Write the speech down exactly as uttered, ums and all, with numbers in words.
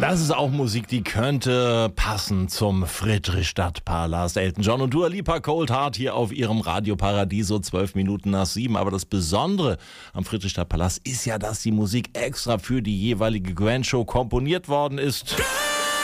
Das ist auch Musik, die könnte passen zum Friedrichstadtpalast. Elton John und Dua Lipa, Cold Heart hier auf ihrem Radio Paradiso, zwölf Minuten nach sieben. Aber das Besondere am Friedrichstadtpalast ist ja, dass die Musik extra für die jeweilige Grand Show komponiert worden ist.